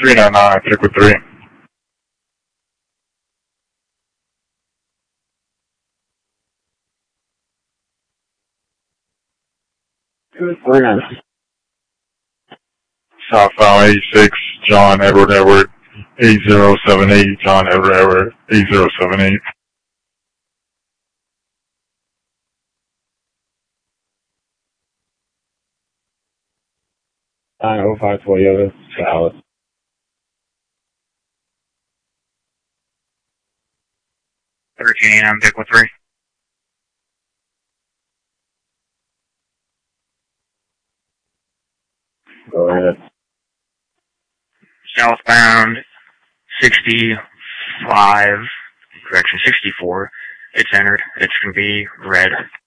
399, pick with 3. Southbound 86, John Edward Edward, 8078, John Edward Edward, 8078. 905 Toyota, Dallas. I'm pick with 3. Go ahead. Southbound 65, correction, 64. It's entered. It's going to be red.